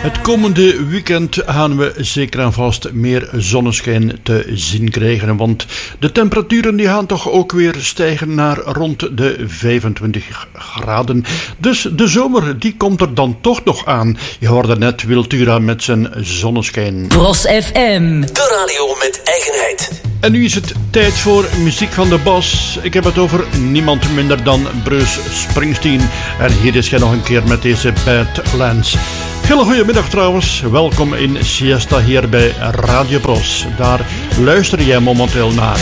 Het komende weekend gaan we zeker en vast meer zonneschijn te zien krijgen, want de temperaturen die gaan toch ook weer stijgen naar rond de 25 graden. Dus de zomer die komt er dan toch nog aan. Je hoorde net Wiltura met zijn zonneschijn. Bros FM, de radio met eigenheid. En nu is het tijd voor muziek van de Bos. Ik heb het over niemand minder dan Bruce Springsteen. En hier is hij nog een keer met deze Badlands. Hele goede middag trouwens. Welkom in Siesta hier bij Radio Bros. Daar luister jij momenteel naar.